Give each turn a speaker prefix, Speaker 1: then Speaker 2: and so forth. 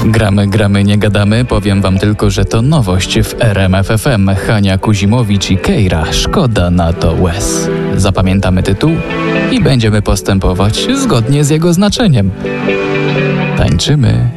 Speaker 1: Gramy, nie gadamy. Powiem wam tylko, że to nowość w RMF FM. Hania Kuzimowicz i Keira. Szkoda na to łez. Zapamiętamy tytuł i będziemy postępować zgodnie z jego znaczeniem. Tańczymy.